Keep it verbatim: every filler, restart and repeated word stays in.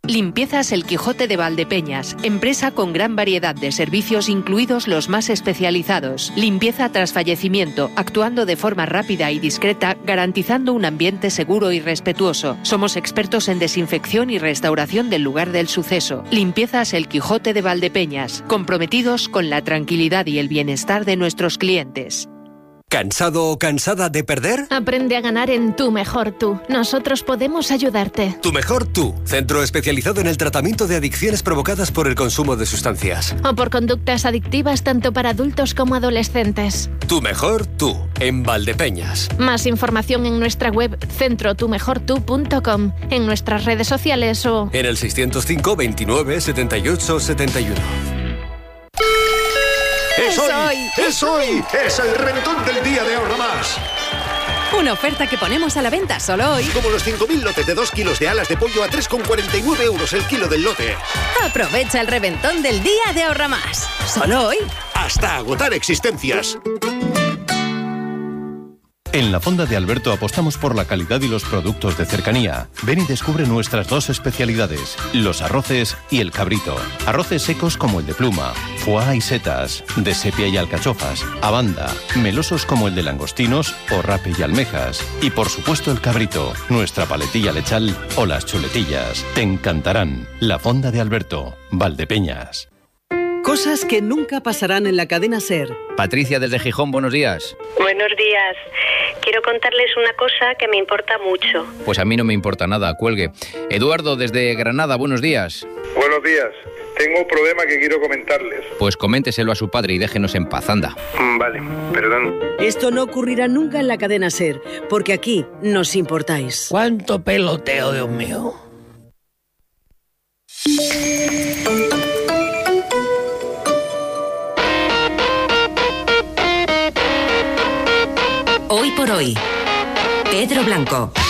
Limpiezas El Quijote de Valdepeñas, empresa con gran variedad de servicios incluidos los más especializados. Limpieza tras fallecimiento, actuando de forma rápida y discreta, garantizando un ambiente seguro y respetuoso. Somos expertos en desinfección y restauración del lugar del suceso. Limpiezas El Quijote de Valdepeñas, comprometidos con la tranquilidad y el bienestar de nuestros clientes. ¿Cansado o cansada de perder? Aprende a ganar en Tu Mejor Tú. Nosotros podemos ayudarte. Tu Mejor Tú, centro especializado en el tratamiento de adicciones provocadas por el consumo de sustancias. O por conductas adictivas tanto para adultos como adolescentes. Tu Mejor Tú, en Valdepeñas. Más información en nuestra web centro tu mejor tú punto com, en nuestras redes sociales o... en el seiscientos cinco, veintinueve, setenta y ocho, setenta y uno. ¡Es hoy! ¡Es hoy! ¡Es el reventón del día de Ahorra Más! Una oferta que ponemos a la venta solo hoy. Como los cinco mil lotes de dos kilos de alas de pollo a tres con cuarenta y nueve euros el kilo del lote. Aprovecha el reventón del día de Ahorra Más. Solo hoy. Hasta agotar existencias. En la Fonda de Alberto apostamos por la calidad y los productos de cercanía. Ven y descubre nuestras dos especialidades, los arroces y el cabrito. Arroces secos como el de pluma, foie y setas, de sepia y alcachofas, abanda, melosos como el de langostinos o rape y almejas. Y por supuesto el cabrito, nuestra paletilla lechal o las chuletillas. Te encantarán. La Fonda de Alberto, Valdepeñas. Cosas que nunca pasarán en la cadena SER. Patricia desde Gijón, buenos días. Buenos días. Quiero contarles una cosa que me importa mucho. Pues a mí no me importa nada, cuelgue. Eduardo desde Granada, buenos días. Buenos días. Tengo un problema que quiero comentarles. Pues coménteselo a su padre y déjenos en paz, anda. Vale, perdón. Esto no ocurrirá nunca en la cadena SER, porque aquí nos importáis. ¿Cuánto peloteo, Dios mío? Hoy por hoy, Pedro Blanco.